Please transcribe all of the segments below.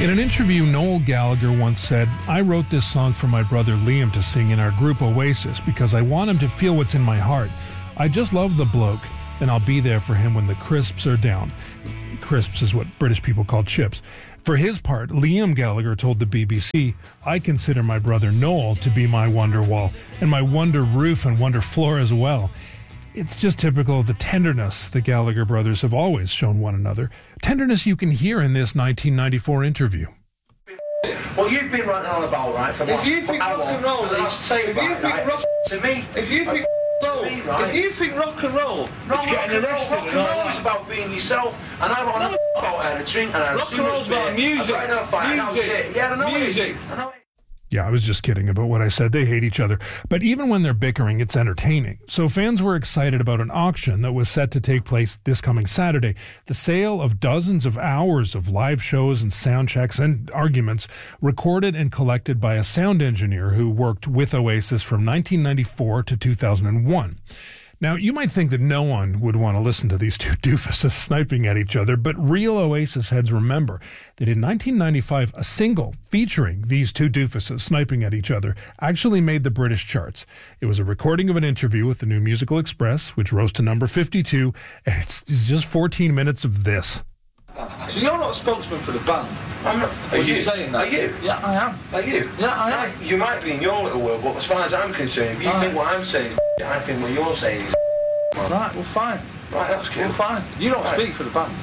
In an interview, Noel Gallagher once said, "I wrote this song for my brother Liam to sing in our group Oasis because I want him to feel what's in my heart. I just love the bloke, and I'll be there for him when the crisps are down." Crisps is what British people call chips. For his part, Liam Gallagher told the BBC, "I consider my brother Noel to be my wonder wall, and my wonder roof and wonder floor as well." It's just typical of the tenderness the Gallagher brothers have always shown one another. Tenderness you can hear in this 1994 interview. Well, you've been running on about, right, for if you think rock and roll is... If you think rock... To me... If you think roll... If you think rock and roll... It's getting arrested. Rock and roll is about being yourself, and I want to go out and drink and have rock and roll's about music. Music. Yeah, I know music. Yeah, I was just kidding about what I said. They hate each other. But even when they're bickering, it's entertaining. So fans were excited about an auction that was set to take place this coming Saturday. The sale of dozens of hours of live shows and sound checks and arguments recorded and collected by a sound engineer who worked with Oasis from 1994 to 2001. Now, you might think that no one would want to listen to these two doofuses sniping at each other, but real Oasis heads remember that in 1995, a single featuring these two doofuses sniping at each other actually made the British charts. It was a recording of an interview with the New Musical Express, which rose to number 52, and it's just 14 minutes of this. So you're not a spokesman for the band? I'm not. Are you saying that? Are you? Yeah, I am. Are you? Yeah, I am. You might be in your little world, but as far as I'm concerned, if you think what I'm saying, I think what you're saying is... Right, well, fine. Right, that's cool. Well, fine. You don't speak for the band.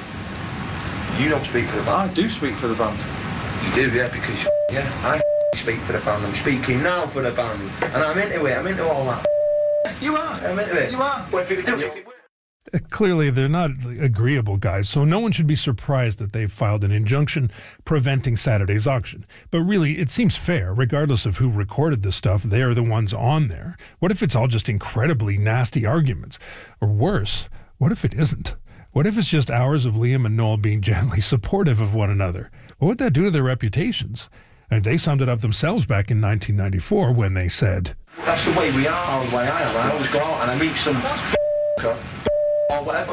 You don't speak for the band? I do speak for the band. You do, yeah, because I speak for the band. I'm speaking now for the band. And I'm into it. I'm into all that. You are. I'm into it. You are. Well, if it do, Clearly, they're not agreeable guys, so no one should be surprised that they've filed an injunction preventing Saturday's auction. But really, it seems fair, regardless of who recorded this stuff, they're the ones on there. What if it's all just incredibly nasty arguments? Or worse, what if it isn't? What if it's just hours of Liam and Noel being gently supportive of one another? What would that do to their reputations? And they summed it up themselves back in 1994 when they said, "That's the way we are, or the way I am. I always go out and I meet some or whatever.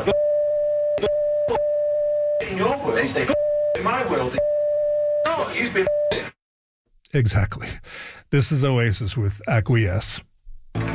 In your world, in my world, you've been..." Exactly. This is Oasis with Acquiesce.